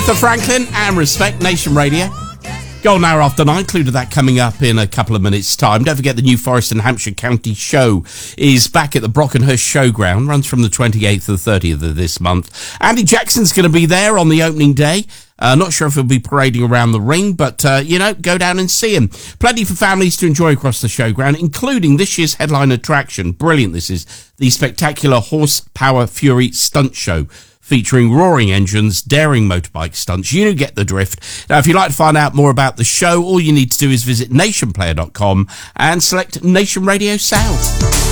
Aretha Franklin and Respect Nation Radio. Golden Hour after 9, included that coming up in a couple of minutes' time. Don't forget the New Forest and Hampshire County Show is back at the Brockenhurst Showground, runs from the 28th to the 30th of this month. Andy Jackson's going to be there on the opening day. Not sure if he'll be parading around the ring, but, go down and see him. Plenty for families to enjoy across the showground, including this year's headline attraction. Brilliant, this is the spectacular Horsepower Fury Stunt Show, featuring roaring engines, daring motorbike stunts. You get the drift. Now, if you'd like to find out more about the show, all you need to do is visit nationplayer.com and select Nation Radio South.